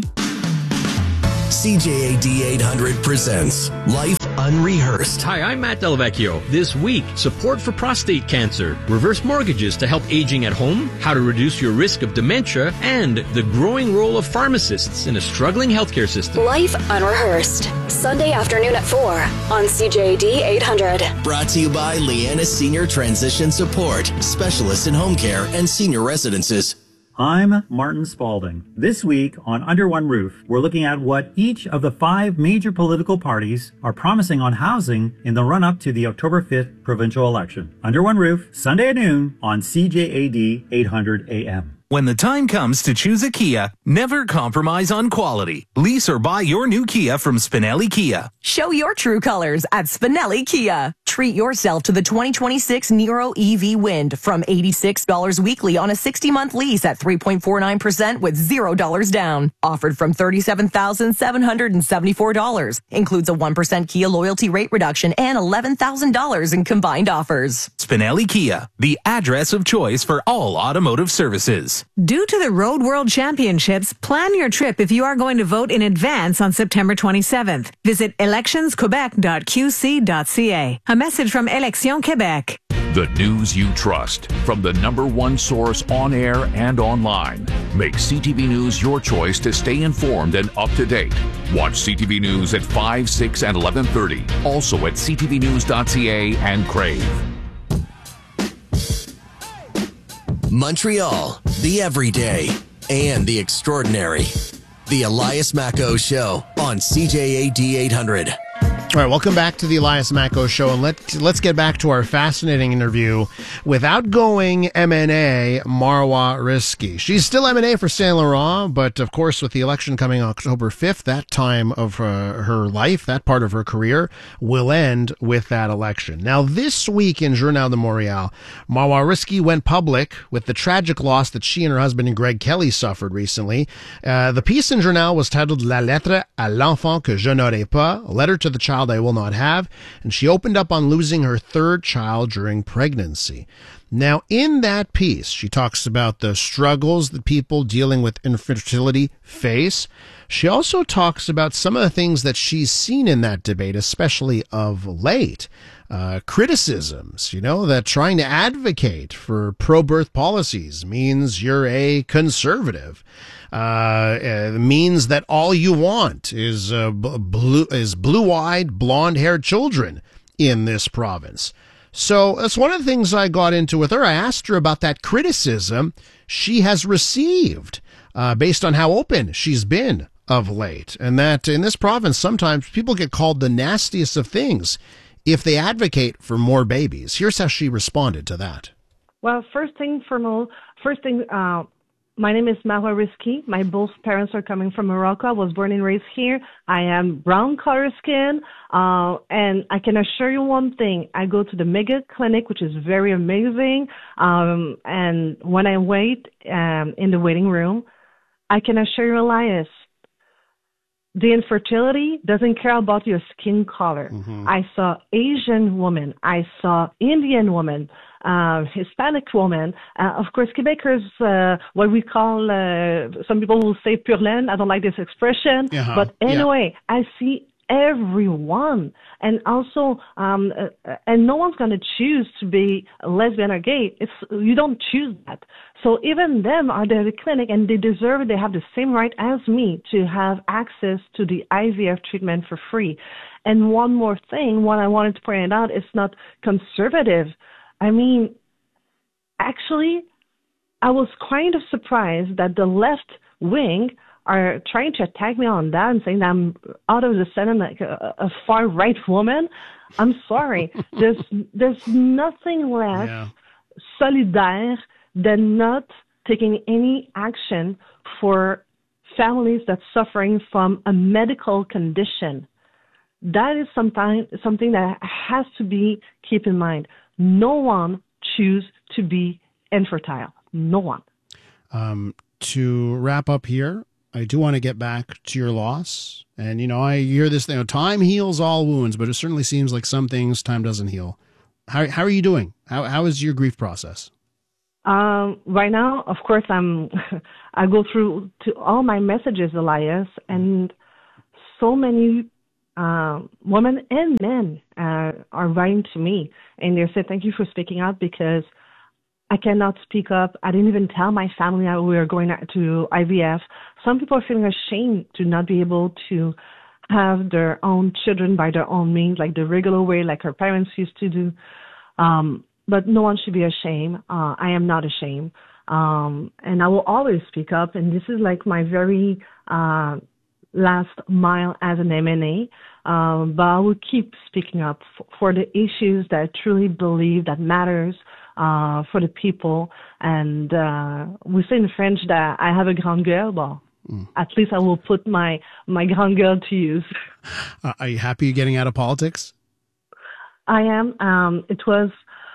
CJAD 800 presents Life Unrehearsed. Hi, I'm Matt Delvecchio. This week, support for prostate cancer, reverse mortgages to help aging at home, how to reduce your risk of dementia, and the growing role of pharmacists in a struggling healthcare system. Life Unrehearsed, Sunday afternoon at 4 on CJAD 800. Brought to you by Leanna Senior Transition Support, specialists in home care and senior residences. I'm Martin Spaulding. This week on Under One Roof, we're looking at what each of the 5 major political parties are promising on housing in the run-up to the October 5th provincial election. Under One Roof, Sunday at noon on CJAD 800 AM. When the time comes to choose a Kia, never compromise on quality. Lease or buy your new Kia from Spinelli Kia. Show your true colors at Spinelli Kia. Treat yourself to the 2026 Niro EV Wind from $86 weekly on a 60-month lease at 3.49% with $0 down. Offered from $37,774. Includes a 1% Kia loyalty rate reduction and $11,000 in combined offers. Spinelli Kia, the address of choice for all automotive services. Due to the Road World Championships, plan your trip if you are going to vote in advance on September 27th. Visit electionsquebec.qc.ca. A message from Élections Québec. The news you trust from the #1 source on air and online. Make CTV News your choice to stay informed and up to date. Watch CTV News at 5, 6, and 11:30. Also at ctvnews.ca and Crave. Montreal, the everyday and the extraordinary. The Elias Macco Show on CJAD 800. All right, welcome back to the Elias Macco Show, and let's get back to our fascinating interview with outgoing MNA Marwa Rizki. She's still MNA for Saint Laurent, but of course, with the election coming October 5th, that time of her life, that part of her career, will end with that election. Now, this week in Journal de Montréal, Marwa Rizki went public with the tragic loss that she and her husband Greg Kelly suffered recently. The piece in Journal was titled La lettre à l'enfant que je n'aurai pas, a letter to the child I will not have, and she opened up on losing her 3rd child during pregnancy. Now, in that piece, she talks about the struggles that people dealing with infertility face. She also talks about some of the things that she's seen in that debate, especially of late. Criticisms, that trying to advocate for pro-birth policies means you're a conservative. Means that all you want is blue-eyed, blonde-haired children in this province. So that's one of the things I got into with her. I asked her about that criticism she has received based on how open she's been of late, and that in this province sometimes people get called the nastiest of things if they advocate for more babies. Here's how she responded to that. Well, first thing, my name is Marwa Rizki. My both parents are coming from Morocco. I was born and raised here. I am brown color skin. And I can assure you one thing. I go to the mega clinic, which is very amazing. And when I wait in the waiting room, I can assure you, Elias, the infertility doesn't care about your skin color. Mm-hmm. I saw Asian women. I saw Indian women. Hispanic woman, of course, Quebecers, what we call, some people will say pure laine. I don't like this expression, but anyway, I see everyone, and also, and no one's going to choose to be lesbian or gay. You don't choose that. So even them are there at the clinic, and they deserve it. They have the same right as me to have access to the IVF treatment for free. And one more thing, what I wanted to point out, it's not conservative. I mean, actually, I was kind of surprised that the left wing are trying to attack me on that and saying that I'm out of the Senate like a far-right woman. I'm sorry. There's nothing less solidaire than not taking any action for families that's suffering from a medical condition. That is something that has to be kept in mind. No one chooses to be infertile. No one. To wrap up here, I do want to get back to your loss. And, I hear this thing, time heals all wounds, but it certainly seems like some things time doesn't heal. How are you doing? How is your grief process? Right now, of course, I go through to all my messages, Elias, and so many women and men are writing to me, and they say, thank you for speaking out, because I cannot speak up. I didn't even tell my family we were going to IVF. Some people are feeling ashamed to not be able to have their own children by their own means, like the regular way, like our parents used to do. But no one should be ashamed. I am not ashamed. And I will always speak up. And this is like my very last mile as an MNA. But I will keep speaking up for the issues that I truly believe that matters for the people. And we say in French that I have a grande gueule. Well, at least I will put my grande gueule to use. Are you happy you're getting out of politics? I am. It was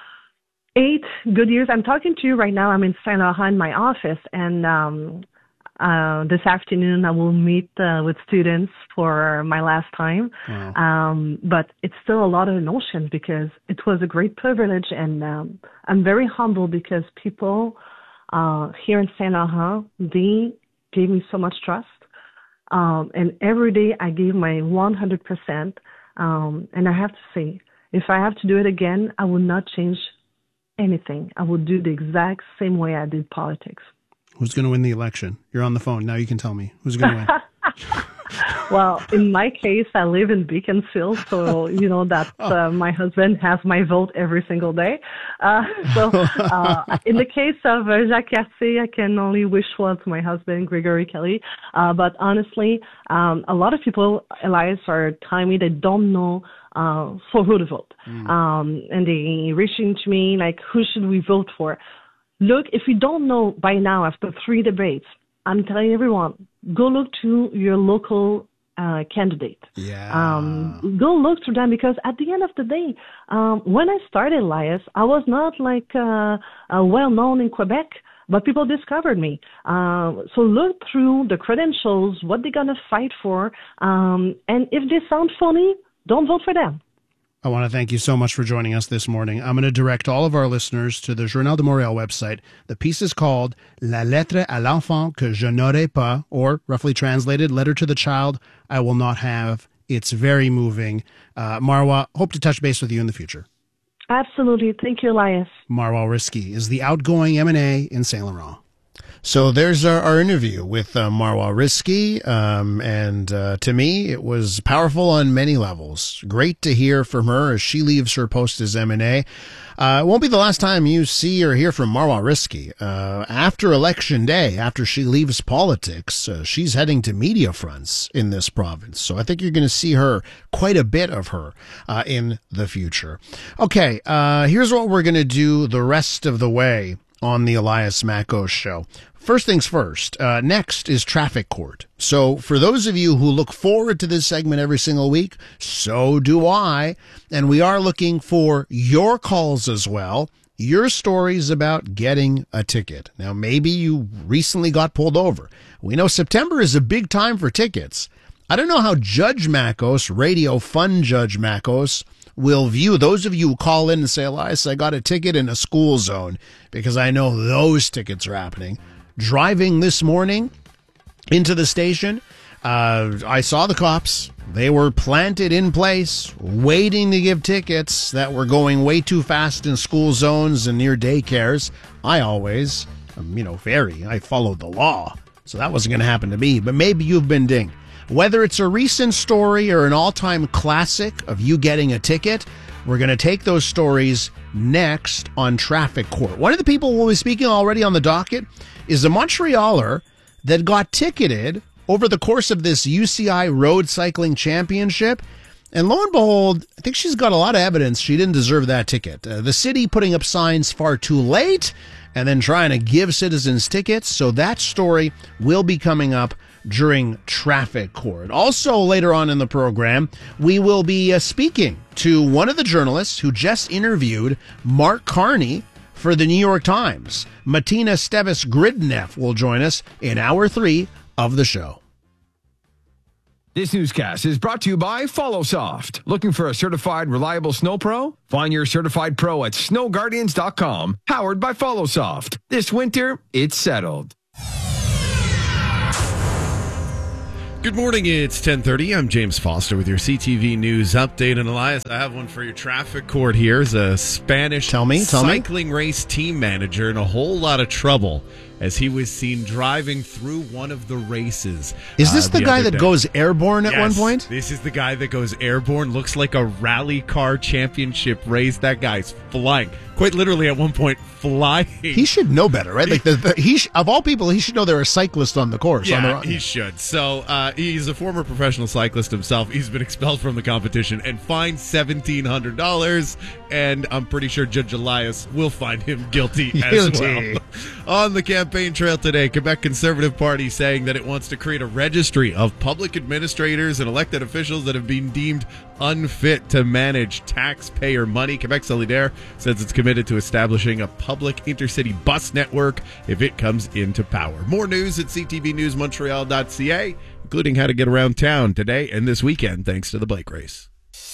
8 good years. I'm talking to you right now. I'm in Saint Laurent in my office, and this afternoon I will meet with students for my last time. Wow. But it's still a lot of emotion because it was a great privilege, and I'm very humble because people here in Saint Laurent, they gave me so much trust. And every day I gave my 100%. And I have to say, if I have to do it again, I will not change anything. I will do the exact same way I did politics. Who's going to win the election? You're on the phone. Now you can tell me. Who's going to win? Well, in my case, I live in Beaconsfield, so you know that my husband has my vote every single day. So in the case of Jacques Cartier, I can only wish well to my husband, Gregory Kelly. But honestly, a lot of people, Elias, are telling me they don't know for who to vote. And they reaching to me like, who should we vote for? Look, if you don't know by now after 3 debates, I'm telling everyone, go look to your local candidate. Yeah. Go look to them, because at the end of the day, when I started, Elias, I was not like well known in Quebec, but people discovered me. So look through the credentials, what they're gonna fight for, and if they sound phony, don't vote for them. I want to thank you so much for joining us this morning. I'm going to direct all of our listeners to the Journal de Montréal website. The piece is called La lettre à l'enfant que je n'aurai pas, or roughly translated, Letter to the Child I Will Not Have. It's very moving. Marwa, hope to touch base with you in the future. Absolutely. Thank you, Elias. Marwa Risky is the outgoing MNA in Saint Laurent. So there's our interview with Marwa Risky, and to me, it was powerful on many levels. Great to hear from her as she leaves her post as MNA. It won't be the last time you see or hear from Marwa Risky. After Election Day, after she leaves politics, she's heading to media fronts in this province. So I think you're going to see her, quite a bit of her, in the future. Okay, here's what we're going to do the rest of the way on the Elias Makos Show. First things first, next is Traffic Court. So for those of you who look forward to this segment every single week, so do I. And we are looking for your calls as well, your stories about getting a ticket. Now, maybe you recently got pulled over. We know September is a big time for tickets. I don't know how Judge Makos, Radio Fun Judge Makos, will view those of you who call in and say, Elias, I got a ticket in a school zone, because I know those tickets are happening. Driving this morning into the station, I saw the cops. They were planted in place, waiting to give tickets that were going way too fast in school zones and near daycares. I always, I followed the law, so that wasn't going to happen to me. But maybe you've been dinged. Whether it's a recent story or an all-time classic of you getting a ticket, we're going to take those stories next on Traffic Court. One of the people we'll be speaking already on the docket is a Montrealer that got ticketed over the course of this UCI Road Cycling Championship. And lo and behold, I think she's got a lot of evidence she didn't deserve that ticket. The city putting up signs far too late and then trying to give citizens tickets. So that story will be coming up during Traffic Court. Also, later on in the program, we will be speaking to one of the journalists who just interviewed Mark Carney for the New York Times. Martina Stevis-Gridneff will join us in Hour 3 of the show. This newscast is brought to you by FollowSoft. Looking for a certified, reliable snow pro? Find your certified pro at snowguardians.com. Powered by FollowSoft. This winter, it's settled. Good morning, it's 10:30. I'm James Foster with your CTV News update. And Elias, I have one for your Traffic Court here. Is a Spanish cycling race team manager in a whole lot of trouble as he was seen driving through one of the races. Is this the guy that goes airborne at one point? This is the guy that goes airborne. Looks like a rally car championship race. That guy's flying. Quite literally at one point flying. He should know better, right? Like of all people, he should know there are cyclists on the course. Yeah, he should. So he's a former professional cyclist himself. He's been expelled from the competition and fined $1,700. And I'm pretty sure Judge Elias will find him guilty as well. On the campaign trail today, Quebec Conservative Party saying that it wants to create a registry of public administrators and elected officials that have been deemed unfit to manage taxpayer money. Quebec Solidaire says it's committed to establishing a public intercity bus network if it comes into power. More news at ctvnewsmontreal.ca, including how to get around town today and this weekend thanks to the bike race.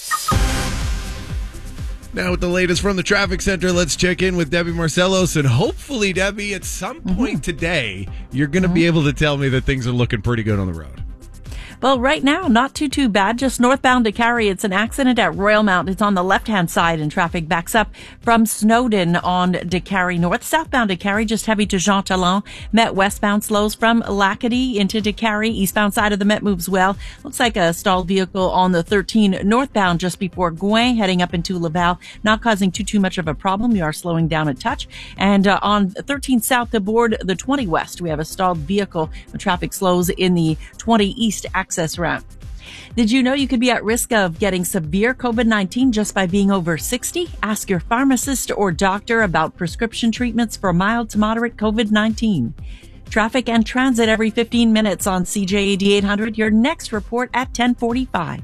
Now with the latest from the traffic center, let's check in with Debbie Marcellos. And hopefully, Debbie, at some point today, you're going to be able to tell me that things are looking pretty good on the road. Well, right now, not too bad. Just northbound to Carrie, it's an accident at Royal Mount. It's on the left-hand side, and traffic backs up from Snowden on to Carrie North. Southbound to Carrie, just heavy to Jean Talon. Met westbound slows from Lacadie into Carrie. Eastbound side of the Met moves well. Looks like a stalled vehicle on the 13 northbound just before Gouin, heading up into Laval. Not causing too much of a problem. We are slowing down a touch. And on 13 south to board the 20 west, we have a stalled vehicle. The traffic slows in the 20 east access route. Did you know you could be at risk of getting severe COVID-19 just by being over 60? Ask your pharmacist or doctor about prescription treatments for mild to moderate COVID-19. Traffic and transit every 15 minutes on CJAD 800. Your next report at 10:45.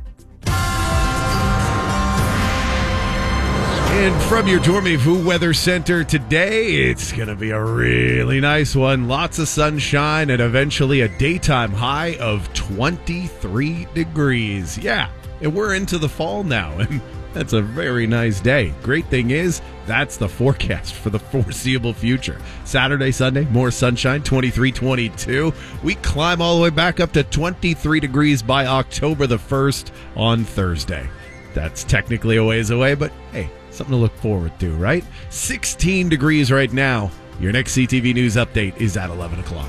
And from your Dormez-vous Weather Center today, it's going to be a really nice one. Lots of sunshine and eventually a daytime high of 23 degrees. Yeah, and we're into the fall now, and that's a very nice day. Great thing is, that's the forecast for the foreseeable future. Saturday, Sunday, more sunshine, 23, 22. We climb all the way back up to 23 degrees by October the 1st on Thursday. That's technically a ways away, but hey, something to look forward to, right? 16 degrees right now. Your next CTV News update is at 11 o'clock.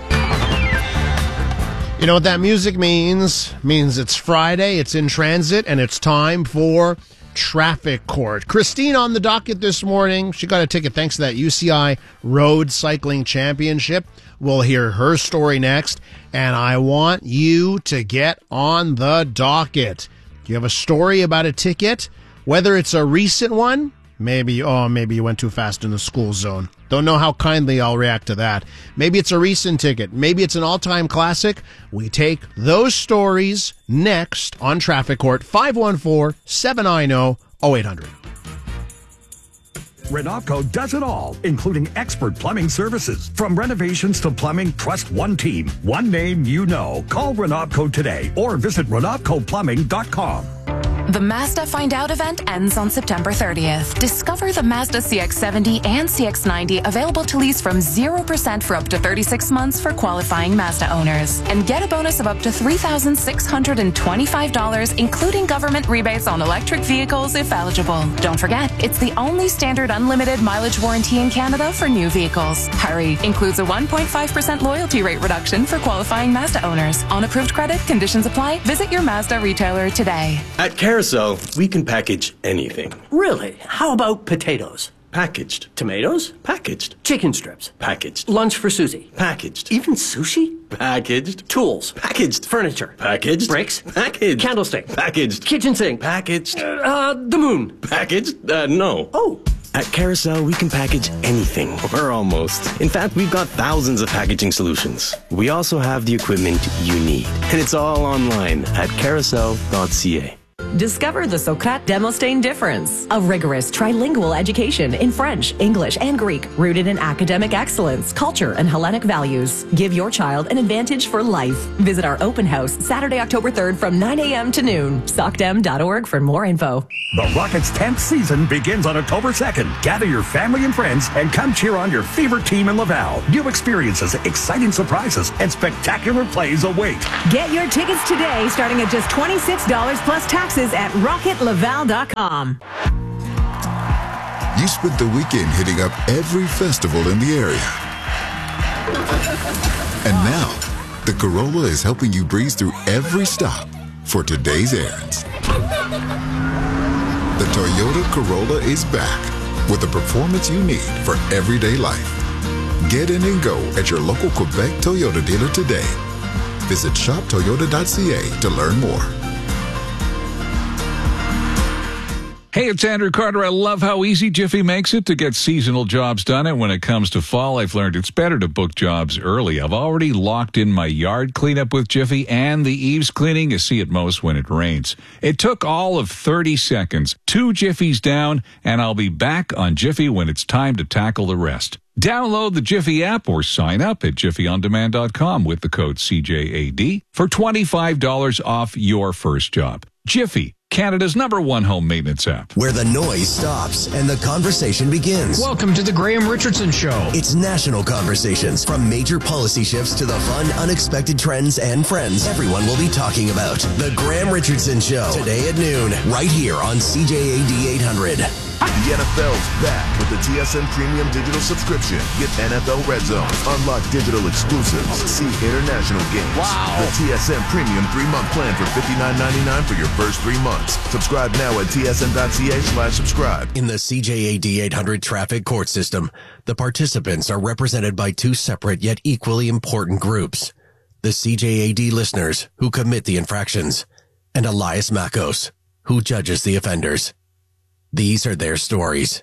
You know what that music means? It means it's Friday, it's in transit, and it's time for Traffic Court. Christine on the docket this morning. She got a ticket thanks to that UCI Road Cycling Championship. We'll hear her story next, and I want you to get on the docket. Do you have a story about a ticket? Whether it's a recent one, maybe you went too fast in the school zone. Don't know how kindly I'll react to that. Maybe it's a recent ticket. Maybe it's an all-time classic. We take those stories next on Traffic Court, 514-790-0800. Renopco does it all, including expert plumbing services. From renovations to plumbing, trust one team, one name you know. Call Renopco today or visit RenopcoPlumbing.com. The Mazda Find Out event ends on September 30th. Discover the Mazda CX-70 and CX-90 available to lease from 0% for up to 36 months for qualifying Mazda owners. And get a bonus of up to $3,625, including government rebates on electric vehicles if eligible. Don't forget, it's the only standard unlimited mileage warranty in Canada for new vehicles. Hurry! Includes a 1.5% loyalty rate reduction for qualifying Mazda owners. On approved credit, conditions apply. Visit your Mazda retailer today. At Carousel, we can package anything. Really? How about potatoes? Packaged. Tomatoes? Packaged. Chicken strips? Packaged. Lunch for Susie? Packaged. Even sushi? Packaged. Tools? Packaged. Furniture? Packaged. Bricks? Packaged. Candlestick? Packaged. Kitchen sink? Packaged. The moon? Packaged? No. Oh. At Carousel, we can package anything, or almost. In fact, we've got thousands of packaging solutions. We also have the equipment you need. And it's all online at carousel.ca. Discover the Socrate Demosthene difference. A rigorous trilingual education in French, English, and Greek, rooted in academic excellence, culture, and Hellenic values. Give your child an advantage for life. Visit our open house Saturday, October 3rd from 9 a.m. to noon. SocDem.org for more info. The Rockets' 10th season begins on October 2nd. Gather your family and friends and come cheer on your favorite team in Laval. New experiences, exciting surprises, and spectacular plays await. Get your tickets today, starting at just $26 plus taxes at RocketLaval.com. You spent the weekend hitting up every festival in the area. And now, the Corolla is helping you breeze through every stop for today's errands. The Toyota Corolla is back with the performance you need for everyday life. Get in and go at your local Quebec Toyota dealer today. Visit shoptoyota.ca to learn more. Hey, it's Andrew Carter. I love how easy Jiffy makes it to get seasonal jobs done. And when it comes to fall, I've learned it's better to book jobs early. I've already locked in my yard cleanup with Jiffy and the eaves cleaning you see at most when it rains. It took all of 30 seconds, 2 Jiffies down, and I'll be back on Jiffy when it's time to tackle the rest. Download the Jiffy app or sign up at jiffyondemand.com with the code CJAD for $25 off your first job. Jiffy, Canada's #1 home maintenance app. Where the noise stops and the conversation begins. Welcome to the Graham Richardson Show. It's national conversations, from major policy shifts to the fun, unexpected trends and friends everyone will be talking about. The Graham Richardson Show, today at noon, right here on CJAD 800. The NFL's back with the TSN Premium Digital Subscription. Get NFL Red Zone, unlock digital exclusives, see international games. Wow. The TSN Premium 3-month plan for $59.99 for your first 3 months. Subscribe now at tsn.ca/subscribe. In the CJAD 800 traffic court system, the participants are represented by 2 separate yet equally important groups. The CJAD listeners, who commit the infractions, and Elias Makos, who judges the offenders. These are their stories.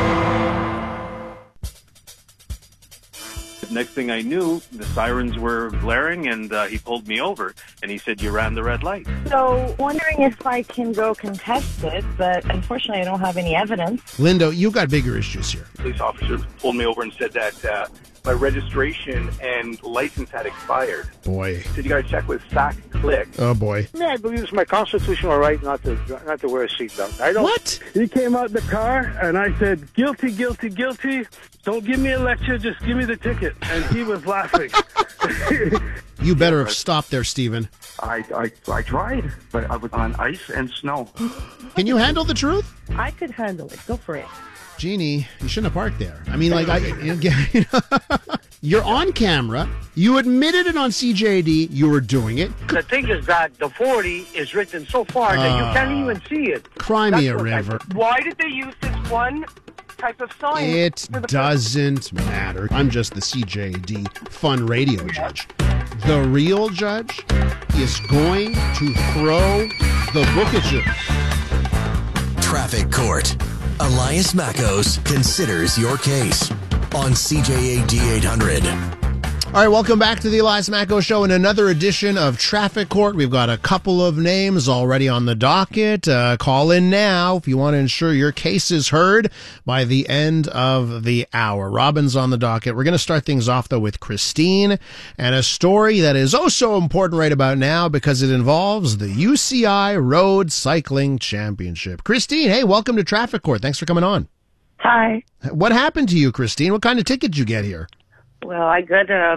Next thing I knew, the sirens were blaring, and he pulled me over, and he said, "You ran the red light." So, wondering if I can go contest it, but unfortunately I don't have any evidence. Lindo, you've got bigger issues here. Police officer pulled me over and said that my registration and license had expired. Boy. He said, "You got to check with SAC Click." Oh, boy. Yeah, I believe it's my constitutional right not to wear a seatbelt. I don't. What? He came out the car, and I said, "Guilty, guilty, guilty. Don't give me a lecture, just give me the ticket." And he was laughing. You better have stopped there, Stephen. I tried, but I was on ice and snow. Can you handle the truth? I could handle it. Go for it. Jeannie, you shouldn't have parked there. I mean, like, you're on camera. You admitted it on CJD. You were doing it. The thing is that the 40 is written so far that you can't even see it. Cry me a river. Why did they use this one type of sign? It doesn't matter. I'm just the CJD fun radio judge. The real judge is going to throw the book at you. Traffic Court. Elias Makos considers your case on CJAD 800. All right, welcome back to the Elias Makos Show and another edition of Traffic Court. We've got a couple of names already on the docket. Call in now if you want to ensure your case is heard by the end of the hour. Robin's on the docket. We're going to start things off, though, with Christine and a story that is oh so important right about now because it involves the UCI Road Cycling Championship. Christine, hey, welcome to Traffic Court. Thanks for coming on. Hi. What happened to you, Christine? What kind of ticket did you get here? Well, I got a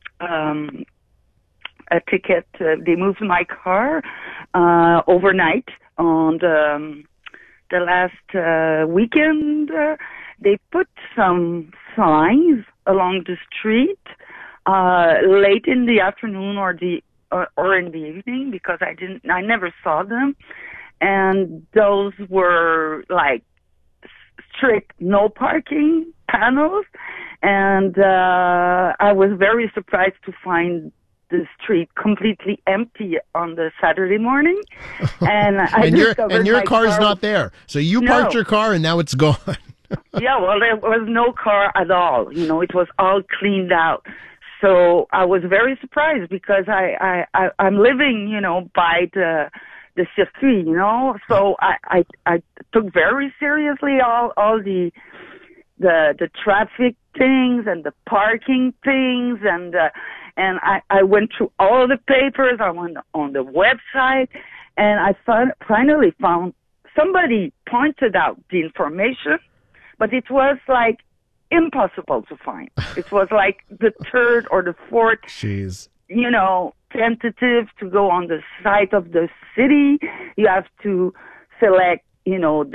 ticket. They moved my car overnight on the last weekend. They put some signs along the street late in the afternoon or in the evening because I never saw them, and those were like strict no parking panels, and I was very surprised to find the street completely empty on the Saturday morning. And your car's not there. So you parked your car and now it's gone. Yeah, well, there was no car at all. It was all cleaned out. So I was very surprised because I'm living, by the circuit, So I took very seriously all the traffic things and the parking things, and I went through all the papers. I went on the website, and I finally found somebody pointed out the information, but it was like impossible to find. It was like the third or the fourth, tentative to go on the site of the city. You have to select, the